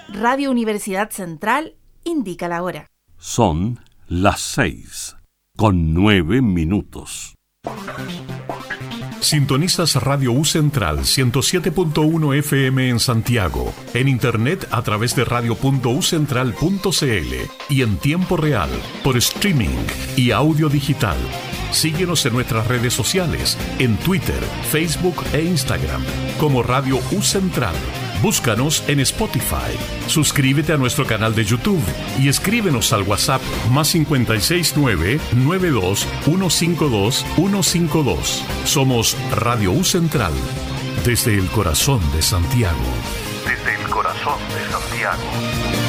Radio Universidad Central indica la hora. Son las 6:09. Sintonizas Radio U Central 107.1 FM en Santiago, en internet a través de radio.ucentral.cl y en tiempo real por streaming y audio digital. Síguenos en nuestras redes sociales, en Twitter, Facebook e Instagram, como Radio U Central. Búscanos en Spotify. Suscríbete a nuestro canal de YouTube y escríbenos al WhatsApp +56 992 152 152. Somos Radio U Central, desde el corazón de Santiago. Desde el corazón de Santiago.